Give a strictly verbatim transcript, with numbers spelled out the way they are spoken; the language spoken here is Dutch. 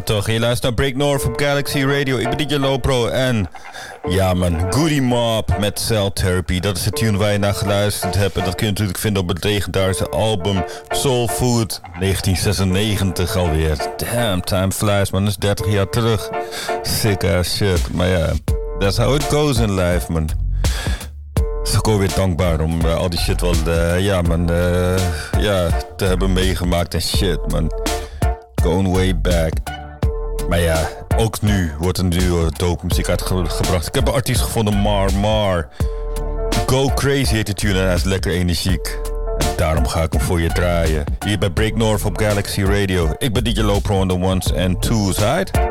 toch, je luistert naar Break North op Galaxy Radio. Ik ben D J Lopro en ja man, Goody Mob met Cell Therapy. Dat is de tune waar je naar geluisterd hebt. En dat kun je natuurlijk vinden op het legendarische album Soul Food negentien zesennegentig alweer. Damn, time flies man, dat is dertig jaar terug. Sick ass shit, maar ja, that's how it goes in life man. Het is ook alweer dankbaar om uh, al die shit wel uh, ja, man, uh, ja, te hebben meegemaakt en shit man. Going way back. Maar ja, ook nu wordt er nu dope muziek uitgebracht. Ik heb een artiest gevonden, Mar Mar. Go Crazy heet de tune en hij is lekker energiek. En daarom ga ik hem voor je draaien. Hier bij Break North op Galaxy Radio. Ik ben D J Lopro on the ones and twos, right?